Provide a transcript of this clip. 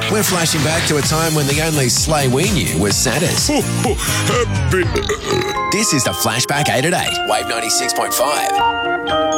We're flashing back to a time when the only sleigh we knew was Santa's. Happy. This is the Flashback 8 at 8, Wave 96.5.